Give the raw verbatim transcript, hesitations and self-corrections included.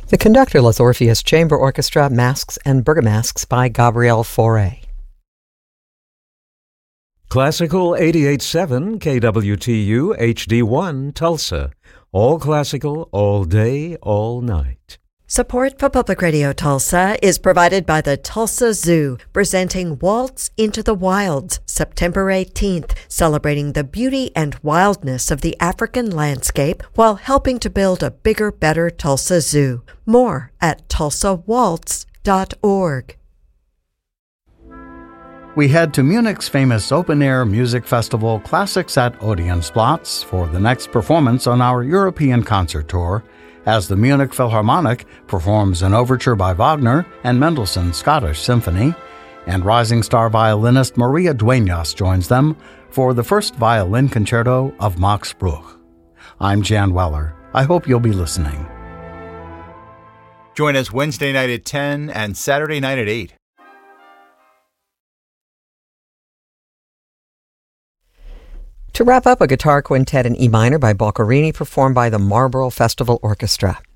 The conductorless Orpheus Chamber Orchestra, Masks and Bergamasks by Gabriel Fauré. Classical eighty-eight point seven K W T U H D one Tulsa. All classical, all day, all night. Support for Public Radio Tulsa is provided by the Tulsa Zoo, presenting Waltz into the Wilds, September eighteenth, celebrating the beauty and wildness of the African landscape while helping to build a bigger, better Tulsa Zoo. More at tulsa waltz dot org. We head to Munich's famous open-air music festival Classics at Odeonsplatz for the next performance on our European concert tour, as the Munich Philharmonic performs an overture by Wagner and Mendelssohn's Scottish Symphony, and rising star violinist Maria Dueñas joins them for the first violin concerto of Max Bruch. I'm Jan Weller. I hope you'll be listening. Join us Wednesday night at ten and Saturday night at eight. To wrap up, a guitar quintet in E minor by Boccherini performed by the Marlborough Festival Orchestra.